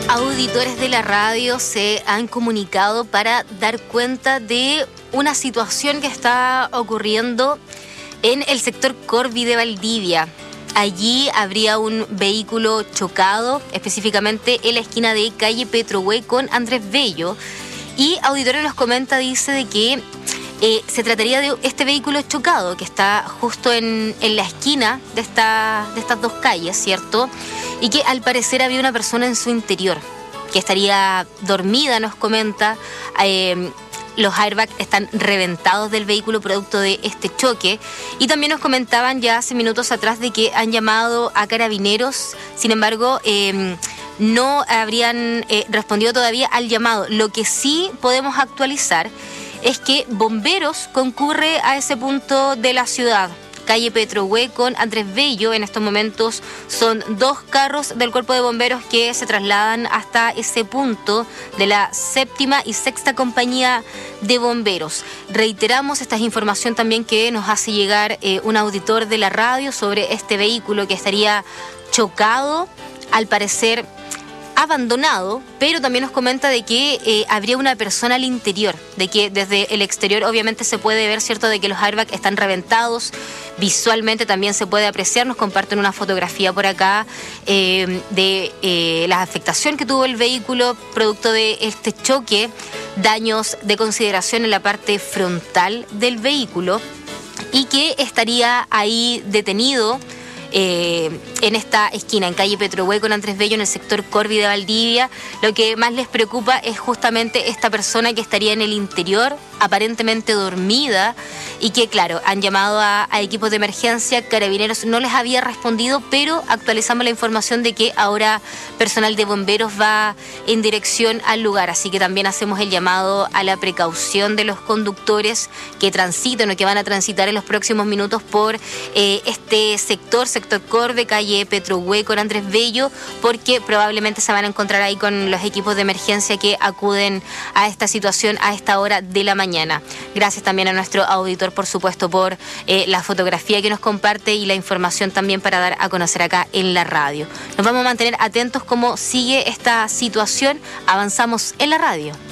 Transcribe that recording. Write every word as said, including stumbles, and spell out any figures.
Auditores de la radio se han comunicado para dar cuenta de una situación que está ocurriendo en el sector Corvi de Valdivia. Allí habría un vehículo chocado, específicamente en la esquina de calle Petrohue con Andrés Bello. Y Auditores nos comenta, dice, de que eh, se trataría de este vehículo chocado que está justo en, en la esquina de, esta, de estas dos calles, ¿cierto? Y que al parecer había una persona en su interior que estaría dormida, nos comenta. Eh, los airbags están reventados del vehículo producto de este choque. Y también nos comentaban ya hace minutos atrás de que han llamado a carabineros, sin embargo, eh, no habrían eh, respondido todavía al llamado. Lo que sí podemos actualizar es que bomberos concurre a ese punto de la ciudad, calle Petrohue con Andrés Bello. En estos momentos son dos carros del cuerpo de bomberos que se trasladan hasta ese punto de la séptima y sexta compañía de bomberos. Reiteramos, esta es información también que nos hace llegar eh, un auditor de la radio sobre este vehículo que estaría chocado, al parecer abandonado, pero también nos comenta de que eh, habría una persona al interior, de que desde el exterior obviamente se puede ver, ¿cierto?, de que los airbags están reventados, visualmente también se puede apreciar. Nos comparten una fotografía por acá eh, de eh, la afectación que tuvo el vehículo producto de este choque, daños de consideración en la parte frontal del vehículo y que estaría ahí detenido Eh, en esta esquina, en calle Petrohue con Andrés Bello, en el sector Corvi de Valdivia. Lo que más les preocupa es justamente esta persona que estaría en el interior, aparentemente dormida, y que, claro, han llamado a, a equipos de emergencia. Carabineros no les había respondido, pero actualizamos la información de que ahora personal de bomberos va en dirección al lugar, así que también hacemos el llamado a la precaución de los conductores que transitan o que van a transitar en los próximos minutos por eh, este sector, sector Corve, calle Petrohue con Andrés Bello, porque probablemente se van a encontrar ahí con los equipos de emergencia que acuden a esta situación a esta hora de la mañana. Gracias también a nuestro auditor, por supuesto, por eh, la fotografía que nos comparte y la información también para dar a conocer acá en la radio. Nos vamos a mantener atentos cómo sigue esta situación. Avanzamos en la radio.